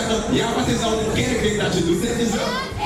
Ja, wat is nou de kerk dat je doet? Dat is